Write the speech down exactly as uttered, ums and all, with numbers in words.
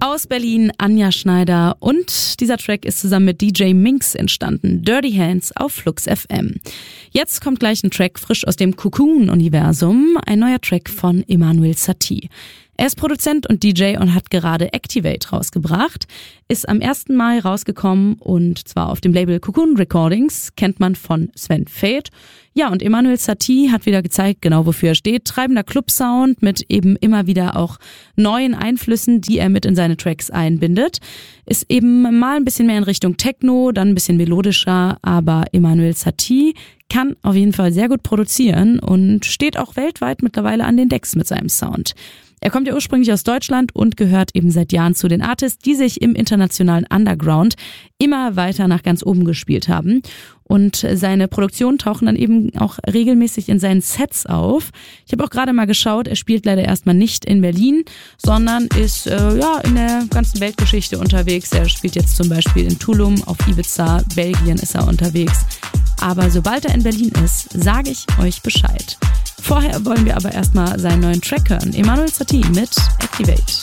Aus Berlin Anja Schneider und dieser Track ist zusammen mit D J Minx entstanden. Dirty Hands auf Flux F M. Jetzt kommt gleich ein Track frisch aus dem Cocoon-Universum, ein neuer Track von Emanuel Satie. Er ist Produzent und D J und hat gerade Activate rausgebracht, ist am ersten Mai rausgekommen und zwar auf dem Label Cocoon Recordings, kennt man von Sven Feth. Ja, und Emanuel Satie hat wieder gezeigt, genau wofür er steht. Treibender Club-Sound mit eben immer wieder auch neuen Einflüssen, die er mit in seine Tracks einbindet. Ist eben mal ein bisschen mehr in Richtung Techno, dann ein bisschen melodischer, aber Emanuel Satie kann auf jeden Fall sehr gut produzieren und steht auch weltweit mittlerweile an den Decks mit seinem Sound. Er kommt ja ursprünglich aus Deutschland und gehört eben seit Jahren zu den Artists, die sich im internationalen Underground immer weiter nach ganz oben gespielt haben. Und seine Produktionen tauchen dann eben auch regelmäßig in seinen Sets auf. Ich habe auch gerade mal geschaut, er spielt leider erstmal nicht in Berlin, sondern ist äh, ja in der ganzen Weltgeschichte unterwegs. Er spielt jetzt zum Beispiel in Tulum, auf Ibiza, Belgien ist er unterwegs. Aber sobald er in Berlin ist, sage ich euch Bescheid. Vorher wollen wir aber erstmal seinen neuen Track hören. Emanuel Satie mit Activate.